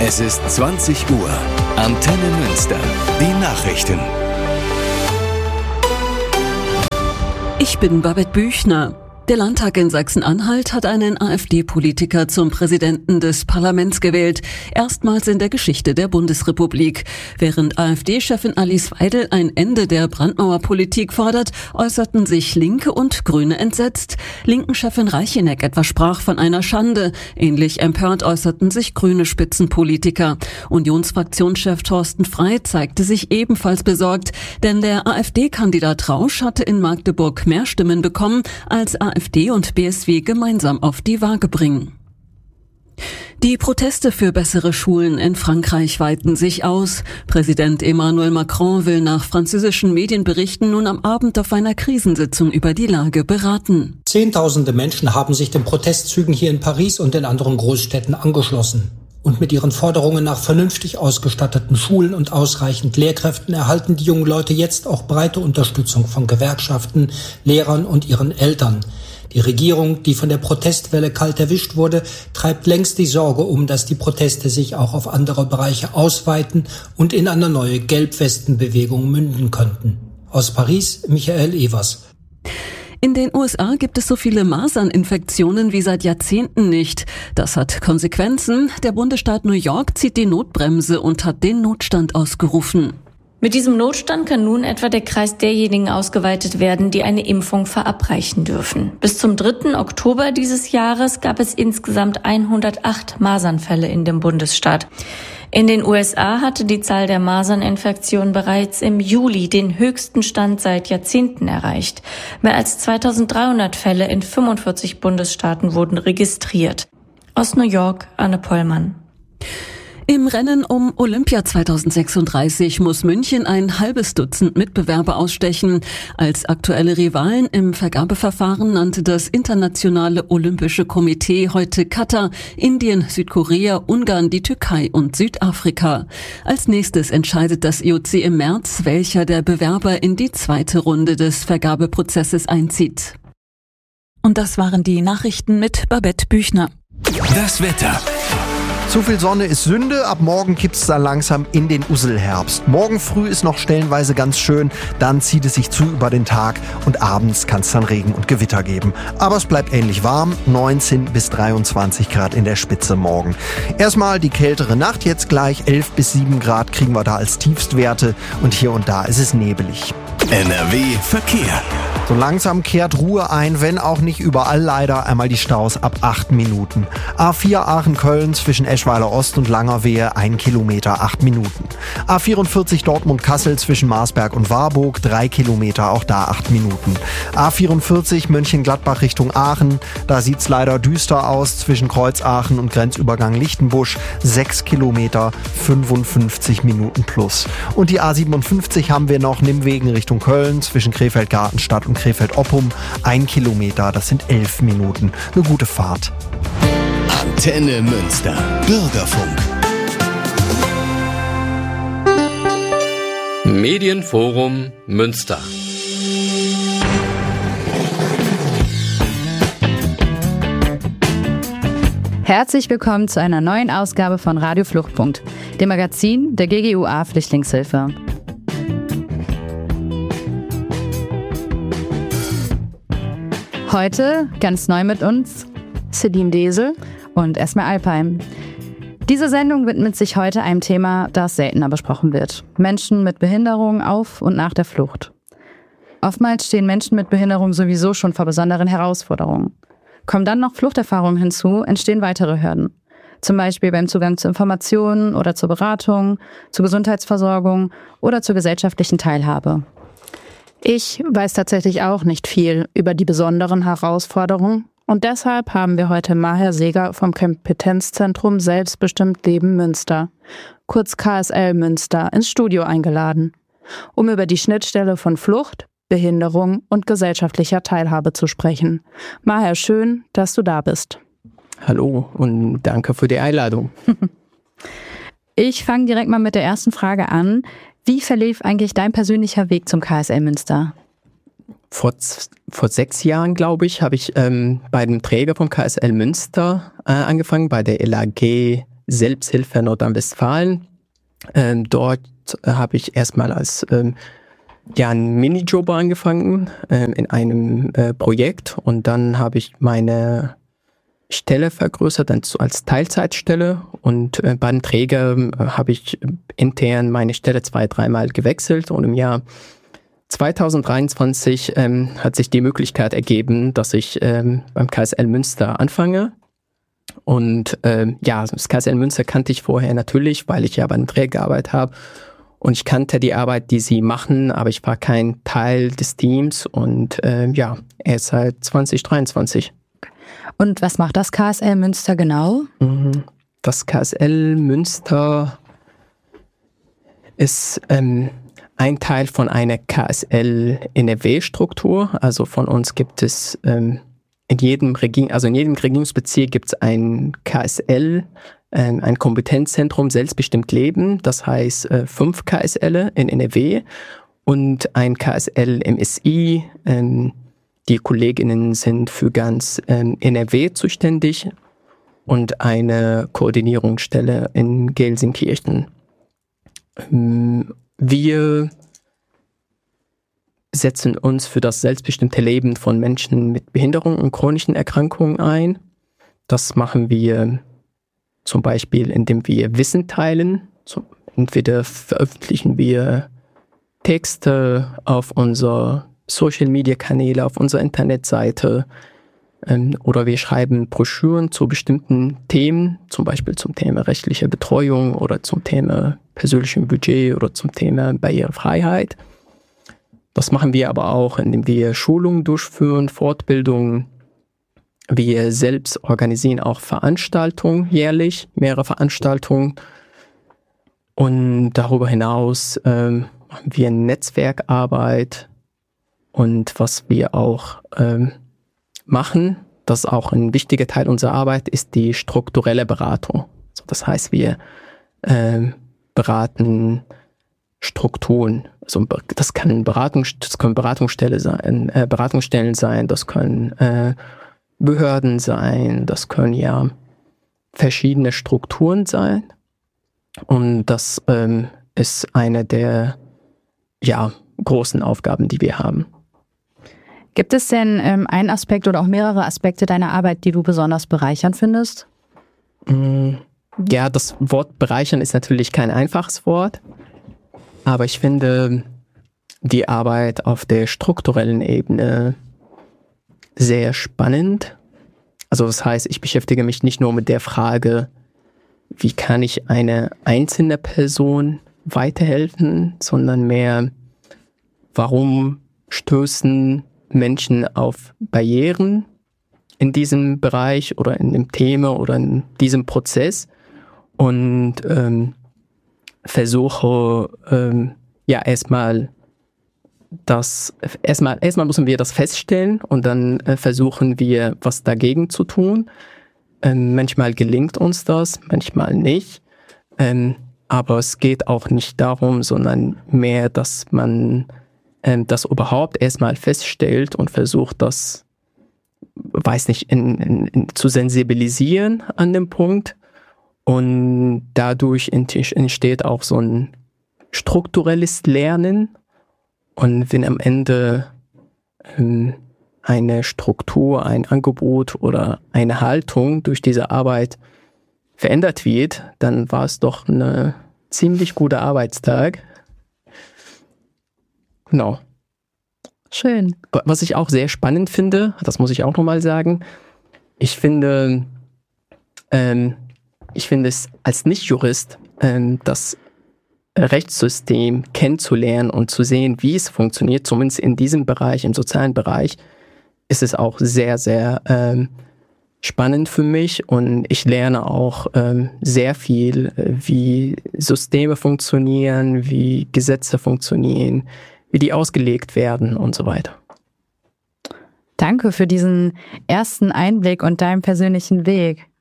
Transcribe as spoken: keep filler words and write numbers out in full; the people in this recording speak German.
Es ist zwanzig Uhr. Antenne Münster. Die Nachrichten. Ich bin Babette Büchner. Der Landtag in Sachsen-Anhalt hat einen AfD-Politiker zum Präsidenten des Parlaments gewählt. Erstmals in der Geschichte der Bundesrepublik. Während AfD-Chefin Alice Weidel ein Ende der Brandmauerpolitik fordert, äußerten sich Linke und Grüne entsetzt. Linken-Chefin Reicheneck etwa sprach von einer Schande. Ähnlich empört äußerten sich grüne Spitzenpolitiker. Unionsfraktionschef Thorsten Frey zeigte sich ebenfalls besorgt, denn der AfD-Kandidat Rausch hatte in Magdeburg mehr Stimmen bekommen, als AfD und B S W gemeinsam auf die Waage bringen. Die Proteste für bessere Schulen in Frankreich weiten sich aus. Präsident Emmanuel Macron will nach französischen Medienberichten nun am Abend auf einer Krisensitzung über die Lage beraten. Zehntausende Menschen haben sich den Protestzügen hier in Paris und in anderen Großstädten angeschlossen. Und mit ihren Forderungen nach vernünftig ausgestatteten Schulen und ausreichend Lehrkräften erhalten die jungen Leute jetzt auch breite Unterstützung von Gewerkschaften, Lehrern und ihren Eltern. Die Regierung, die von der Protestwelle kalt erwischt wurde, treibt längst die Sorge um, dass die Proteste sich auch auf andere Bereiche ausweiten und in eine neue Gelbwestenbewegung münden könnten. Aus Paris, Michael Evers. In den U S A gibt es so viele Maserninfektionen wie seit Jahrzehnten nicht. Das hat Konsequenzen. Der Bundesstaat New York zieht die Notbremse und hat den Notstand ausgerufen. Mit diesem Notstand kann nun etwa der Kreis derjenigen ausgeweitet werden, die eine Impfung verabreichen dürfen. Bis zum dritten Oktober dieses Jahres gab es insgesamt hundertacht Masernfälle in dem Bundesstaat. In den U S A hatte die Zahl der Maserninfektionen bereits im Juli den höchsten Stand seit Jahrzehnten erreicht. Mehr als zweitausenddreihundert Fälle in fünfundvierzig Bundesstaaten wurden registriert. Aus New York, Anne Pollmann. Im Rennen um Olympia zweitausendsechsunddreißig muss München ein halbes Dutzend Mitbewerber ausstechen. Als aktuelle Rivalen im Vergabeverfahren nannte das Internationale Olympische Komitee heute Katar, Indien, Südkorea, Ungarn, die Türkei und Südafrika. Als nächstes entscheidet das I O C im März, welcher der Bewerber in die zweite Runde des Vergabeprozesses einzieht. Und das waren die Nachrichten mit Babette Büchner. Das Wetter. Zu viel Sonne ist Sünde, ab morgen kippt's dann langsam in den Usselherbst. Morgen früh ist noch stellenweise ganz schön, dann zieht es sich zu über den Tag und abends kann es dann Regen und Gewitter geben. Aber es bleibt ähnlich warm, neunzehn bis dreiundzwanzig Grad in der Spitze morgen. Erstmal die kältere Nacht, jetzt gleich elf bis sieben Grad kriegen wir da als Tiefstwerte und hier und da ist es nebelig. N R W Verkehr. So langsam kehrt Ruhe ein, wenn auch nicht überall leider. Einmal die Staus ab acht Minuten. A vier Aachen-Köln zwischen Eschweiler Ost und Langerwehe, ein Kilometer, acht Minuten. A vierundvierzig Dortmund-Kassel zwischen Marsberg und Warburg, drei Kilometer, auch da acht Minuten. A vierundvierzig Mönchengladbach Richtung Aachen, da sieht's leider düster aus zwischen Kreuzaachen und Grenzübergang Lichtenbusch, sechs Kilometer, fünfundfünfzig Minuten plus. Und die A siebenundfünfzig haben wir noch Nimmwegen Richtung Köln zwischen Krefeld-Gartenstadt und Krefeld-Oppum, ein Kilometer, das sind elf Minuten. Eine gute Fahrt. Antenne Münster. Bürgerfunk. Medienforum Münster. Herzlich willkommen zu einer neuen Ausgabe von Radio Fluchtpunkt, dem Magazin der G G U A Flüchtlingshilfe. Heute ganz neu mit uns Celine Desel und Esme Alpheim. Diese Sendung widmet sich heute einem Thema, das seltener besprochen wird. Menschen mit Behinderung auf und nach der Flucht. Oftmals stehen Menschen mit Behinderung sowieso schon vor besonderen Herausforderungen. Kommen dann noch Fluchterfahrungen hinzu, entstehen weitere Hürden. Zum Beispiel beim Zugang zu Informationen oder zur Beratung, zur Gesundheitsversorgung oder zur gesellschaftlichen Teilhabe. Ich weiß tatsächlich auch nicht viel über die besonderen Herausforderungen und deshalb haben wir heute Maher Seeger vom Kompetenzzentrum Selbstbestimmt Leben Münster, kurz K S L Münster, ins Studio eingeladen, um über die Schnittstelle von Flucht, Behinderung und gesellschaftlicher Teilhabe zu sprechen. Maher, schön, dass du da bist. Hallo und danke für die Einladung. Ich fange direkt mal mit der ersten Frage an. Wie verlief eigentlich dein persönlicher Weg zum K S L Münster? Vor, vor sechs Jahren, glaube ich, habe ich ähm, bei dem Träger vom K S L Münster äh, angefangen, bei der L A G Selbsthilfe Nordrhein-Westfalen. Ähm, dort habe ich erstmal als ähm, ja, einen Minijob angefangen ähm, in einem äh, Projekt und dann habe ich meine Stelle vergrößert, dann zu, als Teilzeitstelle und äh, bei den Trägern äh, habe ich intern meine Stelle zwei, dreimal gewechselt und im Jahr zwanzig dreiundzwanzig ähm, hat sich die Möglichkeit ergeben, dass ich ähm, beim K S L Münster anfange. Und ähm, ja, das K S L Münster kannte ich vorher natürlich, weil ich ja bei den Trägern gearbeitet habe. Und ich kannte die Arbeit, die sie machen, aber ich war kein Teil des Teams. Und äh, ja, erst seit zwanzig dreiundzwanzig. Und was macht das K S L Münster genau? Das K S L Münster ist ähm, ein Teil von einer K S L N R W-Struktur. Also von uns gibt es ähm, in jedem Regierung, also in jedem Regierungsbezirk gibt es ein K S L, ähm, ein Kompetenzzentrum Selbstbestimmt Leben. Das heißt äh, fünf K S L in N R W und ein K S L M S I. Ähm, die Kolleginnen sind für ganz ähm, N R W zuständig und eine Koordinierungsstelle in Gelsenkirchen. Ähm, Wir setzen uns für das selbstbestimmte Leben von Menschen mit Behinderung und chronischen Erkrankungen ein. Das machen wir zum Beispiel, indem wir Wissen teilen. So, entweder veröffentlichen wir Texte auf unserer Social-Media-Kanäle, auf unserer Internetseite ähm, oder wir schreiben Broschüren zu bestimmten Themen, zum Beispiel zum Thema rechtliche Betreuung oder zum Thema persönlichem Budget oder zum Thema Barrierefreiheit. Das machen wir aber auch, indem wir Schulungen durchführen, Fortbildungen. Wir selbst organisieren auch Veranstaltungen jährlich, mehrere Veranstaltungen. Und darüber hinaus ähm, machen wir Netzwerkarbeit. Und was wir auch ähm, machen, das ist auch ein wichtiger Teil unserer Arbeit, ist die strukturelle Beratung. Also das heißt, wir ähm, beraten Strukturen. Also das kann Beratung, das können Beratungsstellen sein, äh, Beratungsstellen sein, das können äh, Behörden sein, das können ja verschiedene Strukturen sein. Und das ähm, ist eine der ja, großen Aufgaben, die wir haben. Gibt es denn ähm, einen Aspekt oder auch mehrere Aspekte deiner Arbeit, die du besonders bereichernd findest? Ja, das Wort bereichern ist natürlich kein einfaches Wort, aber ich finde die Arbeit auf der strukturellen Ebene sehr spannend. Also das heißt, ich beschäftige mich nicht nur mit der Frage, wie kann ich eine einzelne Person weiterhelfen, sondern mehr, warum stößen Menschen auf Barrieren in diesem Bereich oder in dem Thema oder in diesem Prozess und ähm, versuche ähm, ja erstmal das erstmal erstmal müssen wir das feststellen und dann äh, versuchen wir was dagegen zu tun. Ähm, manchmal gelingt uns das, manchmal nicht. Ähm, aber es geht auch nicht darum, sondern mehr, dass man ähm, das überhaupt erstmal feststellt und versucht, das, weiß nicht, in, in, in, zu sensibilisieren an dem Punkt. Und dadurch entsteht auch so ein strukturelles Lernen. Und wenn am Ende ähm, eine Struktur, ein Angebot oder eine Haltung durch diese Arbeit verändert wird, dann war es doch ein ziemlich guter Arbeitstag. Genau. Schön. Was ich auch sehr spannend finde, das muss ich auch nochmal sagen, ich finde, ähm, ich finde es als Nicht-Jurist, ähm, das Rechtssystem kennenzulernen und zu sehen, wie es funktioniert, zumindest in diesem Bereich, im sozialen Bereich, ist es auch sehr, sehr ähm, spannend für mich und ich lerne auch ähm, sehr viel, wie Systeme funktionieren, wie Gesetze funktionieren, wie die ausgelegt werden und so weiter. Danke für diesen ersten Einblick und deinen persönlichen Weg.